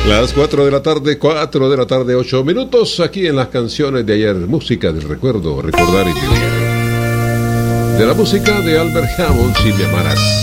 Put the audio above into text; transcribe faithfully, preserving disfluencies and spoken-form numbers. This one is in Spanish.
Las cuatro de la tarde, cuatro de la tarde, ocho minutos, aquí en las canciones de ayer, música del recuerdo, recordar y vivir. De la música de Albert Hammond, Si me amaras.